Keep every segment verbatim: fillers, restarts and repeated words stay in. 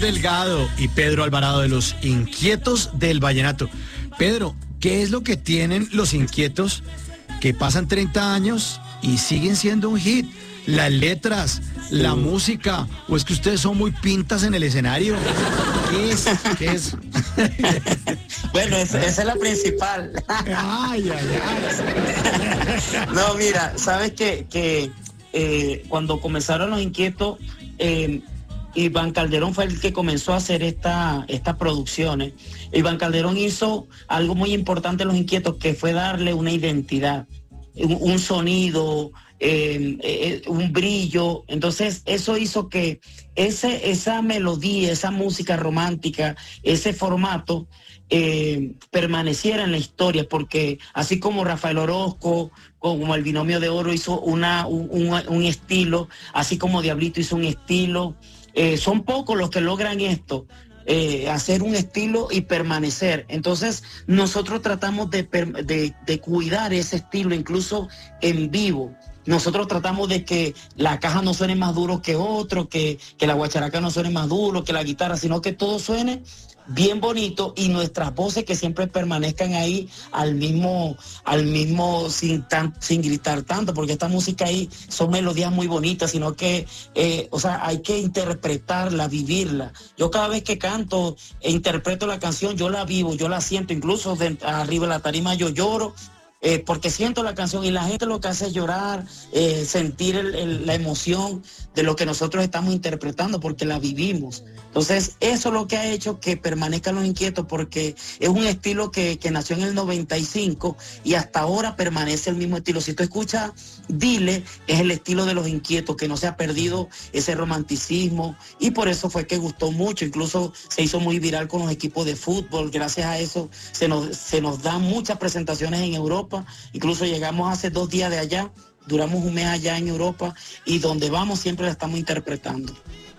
Delgado y Pedro Alvarado de los Inquietos del Vallenato. Pedro, ¿qué es lo que tienen los Inquietos que pasan treinta años y siguen siendo un hit? Las letras, la música, o es que ustedes son muy pintas en el escenario. ¿Qué es? ¿Qué es? Bueno, esa, esa es la principal. Ay, ay, ay. No, mira, sabes que, que eh, cuando comenzaron los Inquietos, eh, Iván Calderón fue el que comenzó a hacer esta, estas producciones. Iván Calderón hizo algo muy importante en Los Inquietos, que fue darle una identidad, un, un sonido, eh, eh, un brillo. Entonces eso hizo que ese, esa melodía, esa música romántica, ese formato eh, permaneciera en la historia, porque así como Rafael Orozco, como el Binomio de Oro hizo una, un, un, un estilo, así como Diablito hizo un estilo, Eh, son pocos los que logran esto, eh, hacer un estilo y permanecer. Entonces nosotros tratamos de, de, de cuidar ese estilo, incluso en vivo. Nosotros tratamos de que la caja no suene más duro que otro, que, que la guacharaca no suene más duro, que la guitarra, sino que todo suene bien bonito, y nuestras voces que siempre permanezcan ahí al mismo, al mismo sin tan, sin gritar tanto, porque esta música ahí son melodías muy bonitas, sino que, eh, o sea, hay que interpretarla, vivirla. Yo cada vez que canto e interpreto la canción, yo la vivo, yo la siento, incluso de, arriba de la tarima yo lloro, Eh, porque siento la canción, y la gente lo que hace es llorar, eh, sentir el, el, la emoción de lo que nosotros estamos interpretando, porque la vivimos. Entonces eso es lo que ha hecho que permanezcan Los Inquietos, porque es un estilo que, que nació en el noventa y cinco y hasta ahora permanece el mismo estilo. Si tú escuchas Dile, es el estilo de Los Inquietos, que no se ha perdido ese romanticismo, y por eso fue que gustó mucho. Incluso se hizo muy viral con los equipos de fútbol. Gracias a eso se nos, se nos dan muchas presentaciones en Europa. Incluso llegamos hace dos días de allá, duramos un mes allá en Europa, y donde vamos siempre la estamos interpretando.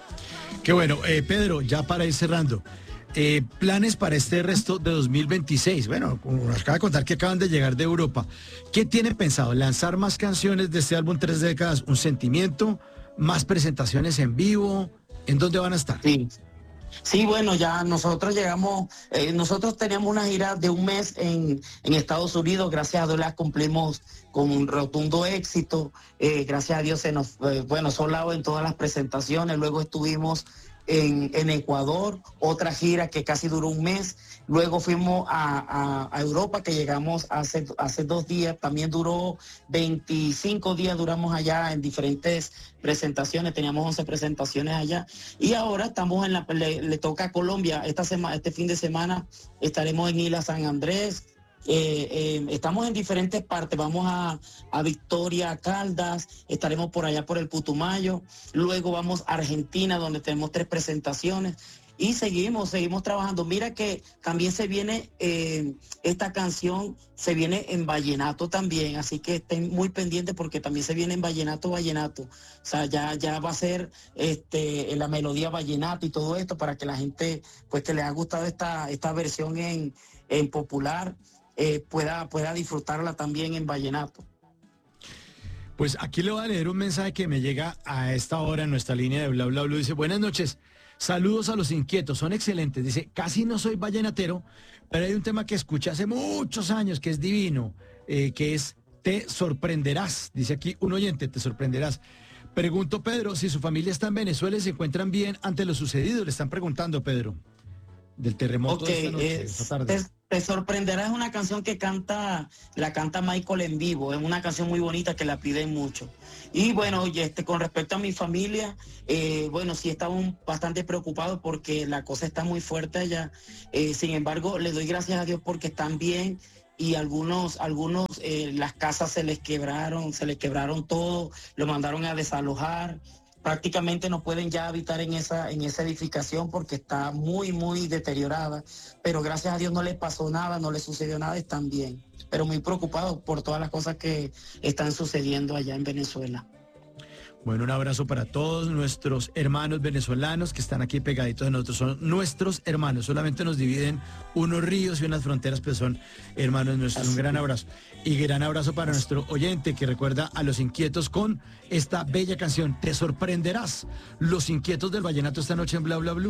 Qué bueno. eh, Pedro, ya para ir cerrando, eh, planes para este resto de dos mil veintiséis. Bueno, como nos acaba de contar que acaban de llegar de Europa, ¿qué tiene pensado? ¿Lanzar más canciones de este álbum Tres Décadas, Un Sentimiento? ¿Más presentaciones en vivo? ¿En dónde van a estar? Sí. Sí, bueno, ya nosotros llegamos, eh, nosotros teníamos una gira de un mes en, en Estados Unidos. Gracias a Dios la cumplimos con un rotundo éxito. Eh, gracias a Dios se nos, eh, bueno, solado en todas las presentaciones. Luego estuvimos en, en Ecuador, otra gira que casi duró un mes. Luego fuimos a, a, a Europa, que llegamos hace, hace dos días, también duró veinticinco días, duramos allá en diferentes presentaciones, teníamos once presentaciones allá, y ahora estamos en la, le, le toca a Colombia. Esta semana, este fin de semana estaremos en Isla San Andrés. Eh, eh, estamos en diferentes partes, vamos a, a Victoria, a Caldas, estaremos por allá por el Putumayo, luego vamos a Argentina, donde tenemos tres presentaciones, y seguimos, seguimos trabajando. Mira que también se viene, eh, esta canción se viene en vallenato también, así que estén muy pendientes, porque también se viene en vallenato, vallenato. O sea, ya, ya va a ser este, la melodía vallenato y todo esto, para que la gente, pues que les ha gustado esta, esta versión en, en popular, eh, pueda, pueda disfrutarla también en vallenato. Pues aquí le voy a leer un mensaje que me llega a esta hora en nuestra línea de Bla Bla Blue. Dice: buenas noches, saludos a Los Inquietos, son excelentes. Dice: casi no soy vallenatero, pero hay un tema que escuché hace muchos años que es divino, eh, que es Te Sorprenderás. Dice aquí un oyente: Te Sorprenderás. Pregunto, Pedro, si su familia está en Venezuela y se encuentran bien ante lo sucedido. Le están preguntando, Pedro, del terremoto Okay, de esta noche, eh, esta tarde. Te, te Sorprenderás es una canción que canta, la canta Michael en vivo. Es una canción muy bonita que la piden mucho. Y bueno, oye, este, con respecto a mi familia, eh, bueno, sí estamos bastante preocupados porque la cosa está muy fuerte allá. Eh, sin embargo, le doy gracias a Dios porque están bien, y algunos, algunos, eh, las casas se les quebraron, se les quebraron todo, lo mandaron a desalojar. Prácticamente no pueden ya habitar en esa, en esa edificación porque está muy, muy deteriorada. Pero gracias a Dios no les pasó nada, no les sucedió nada, están bien. Pero muy preocupados por todas las cosas que están sucediendo allá en Venezuela. Bueno, un abrazo para todos nuestros hermanos venezolanos que están aquí pegaditos de nosotros. Son nuestros hermanos, solamente nos dividen unos ríos y unas fronteras, pero son hermanos nuestros. Un gran abrazo. Y gran abrazo para nuestro oyente que recuerda a Los Inquietos con esta bella canción, Te Sorprenderás. Los Inquietos del Vallenato esta noche en Bla Bla Blue.